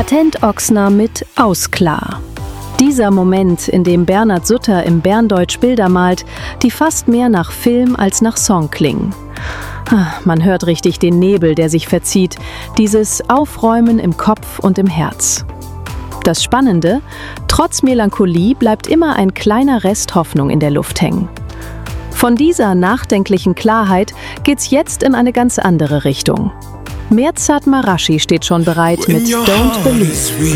Patent Ochsner mit Ausklar. Dieser Moment, in dem Bernhard Sutter im Berndeutsch Bilder malt, die fast mehr nach Film als nach Song klingen. Man hört richtig den Nebel, der sich verzieht, dieses Aufräumen im Kopf und im Herz. Das Spannende, trotz Melancholie bleibt immer ein kleiner Rest Hoffnung in der Luft hängen. Von dieser nachdenklichen Klarheit geht's jetzt in eine ganz andere Richtung. Merzat Marashi steht schon bereit mit Don't Believe.